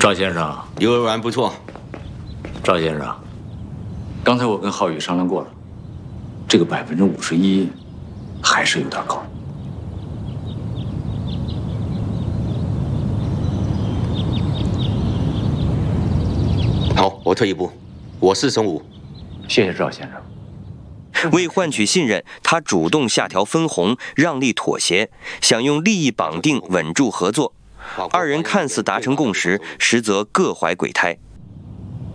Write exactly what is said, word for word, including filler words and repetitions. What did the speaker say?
赵先生， 游玩不错。 赵先生，刚才我跟浩宇商量过了，这个百分之五十一还是有点高。 好，我退一步，我四成五。 谢谢赵先生。 为换取信任，他主动下调分红，让利妥协，想用利益绑定稳住合作。二人看似达成共识，实则各怀鬼胎。